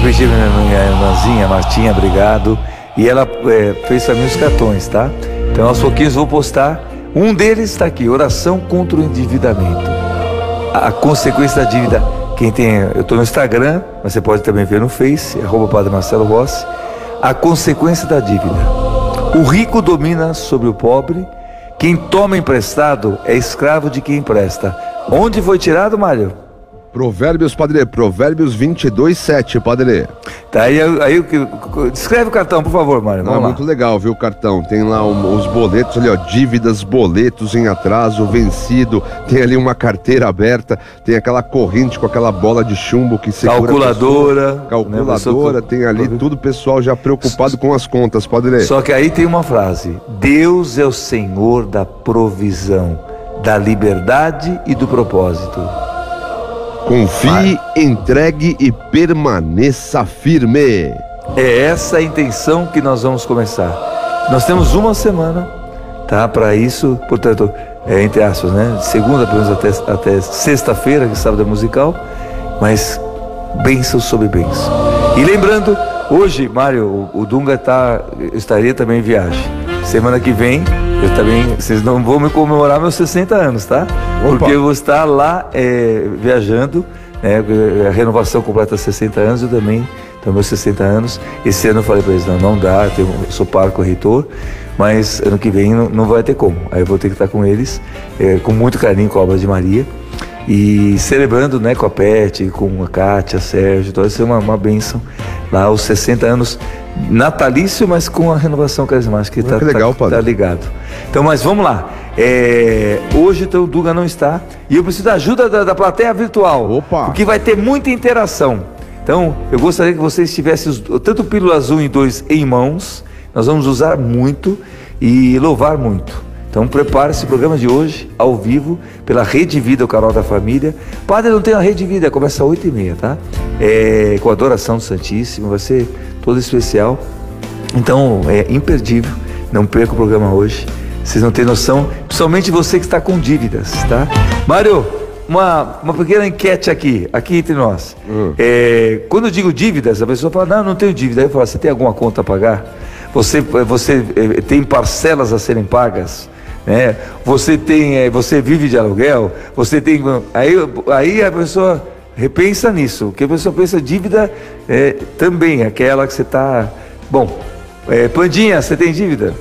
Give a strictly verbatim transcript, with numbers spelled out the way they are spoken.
preenchi minha, minha irmãzinha, Martinha, obrigado. E ela é, fez para mim os cartões, tá? Então aos pouquinhos vou postar. Um deles está aqui, oração contra o endividamento. A, a consequência da dívida, quem tem, eu estou no Instagram, mas você pode também ver no Face, arroba Padre Marcelo Rossi. A consequência da dívida. O rico domina sobre o pobre, quem toma emprestado é escravo de quem empresta. Onde foi tirado, Mário? Provérbios, Padre, Provérbios vinte e dois, sete, Padre. Tá, aí, aí descreve o cartão, por favor, Mário. Não, é muito legal, viu, o cartão. Tem lá um, os boletos ali, ó, dívidas, boletos em atraso, vencido. Tem ali uma carteira aberta, tem aquela corrente com aquela bola de chumbo que segura. Calculadora. Pessoa, calculadora, né, tem ali tudo, o pessoal já preocupado com as contas, Padre. Só que aí tem uma frase: Deus é o Senhor da provisão, da liberdade e do propósito. Confie, Vai. entregue e permaneça firme. É essa a intenção que nós vamos começar. Nós temos uma semana, tá, para isso, portanto, é, entre aspas, né, de segunda, pelo menos até, até sexta-feira, que é sábado é musical, mas bênção sobre bênção. E lembrando, hoje, Mário, o, o Dunga tá, eu estaria também em viagem. Semana que vem, eu também, vocês não vão me comemorar meus sessenta anos, tá? Opa. Porque eu vou estar lá é, viajando, né? A renovação completa sessenta anos, eu também, então meus sessenta anos. Esse ano eu falei para eles, não, não dá, eu, tenho, eu sou parco reitor, mas ano que vem não, não vai ter como. Aí eu vou ter que estar com eles, é, com muito carinho, com a obra de Maria, e celebrando, né, com a Pet, com a Kátia, Sérgio, então vai ser uma, uma bênção lá, os sessenta anos natalício, mas com a renovação carismática, que, tá, que legal, tá, tá ligado. Então, mas vamos lá. É, hoje então, o Dunga não está e eu preciso da ajuda da, da plateia virtual. Opa! Porque vai ter muita interação. Então, eu gostaria que vocês tivessem os, tanto o Pílulas um e dois em mãos. Nós vamos usar muito e louvar muito. Então, prepare-se o programa de hoje, ao vivo, pela Rede Vida, o canal da família. Padre, não tem a Rede Vida, começa às oito e meia, tá? É, com a adoração do Santíssimo, vai ser todo especial. Então, é imperdível, não perca o programa hoje. Vocês não têm noção, principalmente você que está com dívidas, tá? Mário, uma, uma pequena enquete aqui, aqui entre nós. Hum. É, quando eu digo dívidas, a pessoa fala, não, não tenho dívida. Aí eu falo, você tem alguma conta a pagar? Você, você é, tem parcelas a serem pagas? Né? Você tem, é, você vive de aluguel? Você tem... Aí, aí a pessoa repensa nisso, porque a pessoa pensa dívida é, também, aquela que você está... Bom, é, Pandinha, você tem dívida?